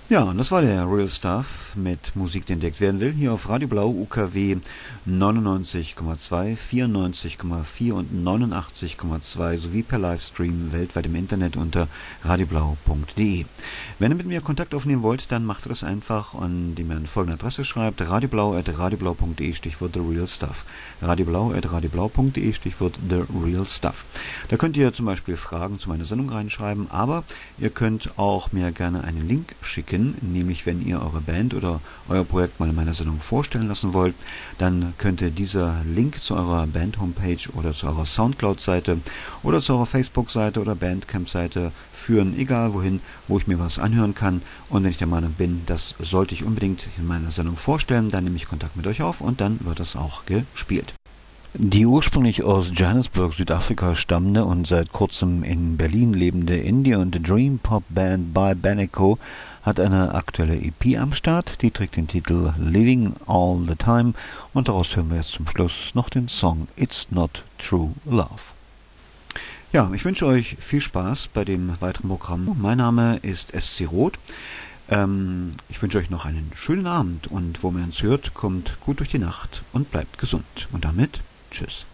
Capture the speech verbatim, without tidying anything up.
Ja, und das war der Real Stuff mit Musik, die entdeckt werden will, hier auf Radio Blau U K W neunundneunzig Komma zwei, vierundneunzig Komma vier und neunundachtzig Komma zwei sowie per Livestream weltweit im Internet unter radioblau punkt de. Wenn ihr mit mir Kontakt aufnehmen wollt, dann macht ihr das einfach, indem ihr an folgende Adresse schreibt: radioblau at radioblau punkt de, Stichwort The Real Stuff. radioblau at radioblau punkt de, Stichwort The Real Stuff. Da könnt ihr zum Beispiel Fragen zu meiner Sendung reinschreiben, aber ihr könnt auch mir gerne einen Link schicken, nämlich wenn ihr eure Band oder euer Projekt mal in meiner Sendung vorstellen lassen wollt, dann könnte dieser Link zu eurer Band-Homepage oder zu eurer Soundcloud-Seite oder zu eurer Facebook-Seite oder Bandcamp-Seite führen, egal wohin, wo ich mir was anhören kann. Und wenn ich der Meinung bin, das sollte ich unbedingt in meiner Sendung vorstellen, dann nehme ich Kontakt mit euch auf und dann wird das auch gespielt. Die ursprünglich aus Johannesburg, Südafrika stammende und seit kurzem in Berlin lebende Indie- und Dream-Pop-Band by Baneko hat eine aktuelle E P am Start, die trägt den Titel Living All the Time und daraus hören wir jetzt zum Schluss noch den Song It's Not True Love. Ja, ich wünsche euch viel Spaß bei dem weiteren Programm. Mein Name ist S C Roth. Ähm, ich wünsche euch noch einen schönen Abend und wo man uns hört, kommt gut durch die Nacht und bleibt gesund. Und damit tschüss.